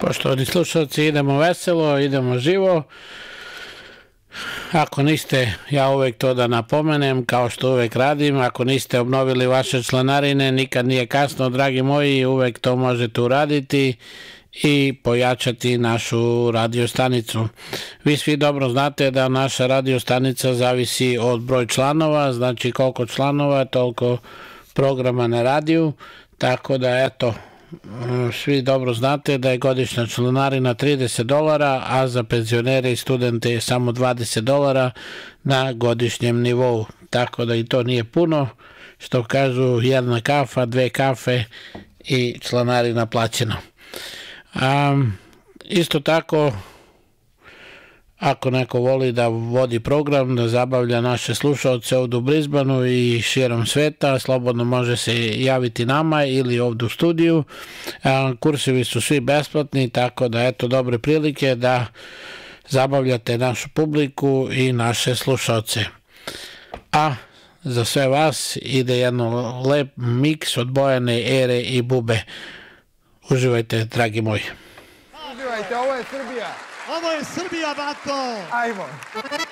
Poštovani slušalci, idemo veselo, idemo živo. Ako niste, ja uvek to da napomenem, kao što uvek radim, ako niste obnovili vaše članarine, nikad nije kasno, dragi moji, uvek to možete uraditi i pojačati našu radio stanicu. Vi svi dobro znate da naša radio stanica zavisi od broj članova, znači koliko članova, toliko programa na radiju, tako da eto, svi dobro znate da je godišnja članarina $30, a za penzionere i studente je samo $20 na godišnjem nivou. Tako da i to nije puno, što kažu jedna kafa, 2 kafe i članarina plaćena. Isto tako, ako neko voli da vodi program, da zabavlja naše slušalce ovdje u Brisbaneu i širom sveta, slobodno može se javiti nama ili ovdje u studiju. Kursevi su svi besplatni, tako da eto dobre prilike da zabavljate našu publiku i naše slušalce. A za sve vas ide jedno lep miks od Bojane, Ere i Bube. Uživajte, dragi moji. Uživajte, ovo je Srbija. Ovo je Srbija, bato! Ajmo!